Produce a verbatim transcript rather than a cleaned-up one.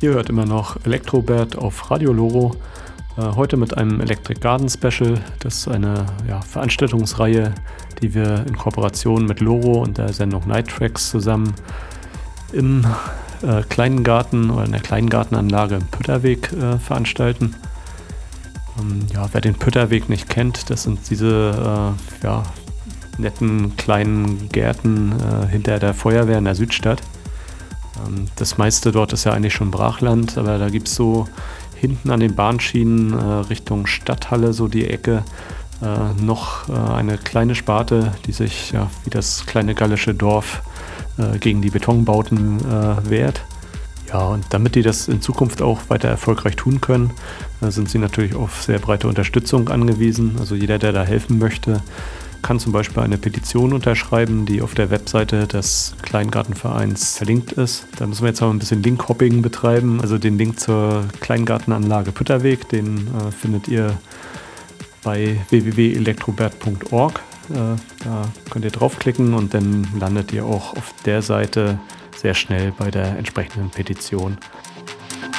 Ihr hört immer noch Elektrobert auf Radio Loro. Äh, heute mit einem Electric Garden Special. Das ist eine ja, Veranstaltungsreihe, die wir in Kooperation mit Loro und der Sendung Night Tracks zusammen im äh, kleinen Garten oder in der kleinen Gartenanlage im Pütterweg äh, veranstalten. Ähm, ja, wer den Pütterweg nicht kennt, das sind diese äh, ja, netten kleinen Gärten äh, hinter der Feuerwehr in der Südstadt. Das meiste dort ist ja eigentlich schon Brachland, aber da gibt es so hinten an den Bahnschienen äh, Richtung Stadthalle, so die Ecke, äh, noch äh, eine kleine Sparte, die sich ja, wie das kleine gallische Dorf äh, gegen die Betonbauten äh, wehrt. Ja, und damit die das in Zukunft auch weiter erfolgreich tun können, äh, sind sie natürlich auf sehr breite Unterstützung angewiesen. Also jeder, der da helfen möchte, kann zum Beispiel eine Petition unterschreiben, die auf der Webseite des Kleingartenvereins verlinkt ist. Da müssen wir jetzt aber ein bisschen Link-Hopping betreiben. Also den Link zur Kleingartenanlage Pütterweg, den äh, findet ihr bei w w w punkt elektrobert punkt org. Äh, da könnt ihr draufklicken und dann landet ihr auch auf der Seite sehr schnell bei der entsprechenden Petition.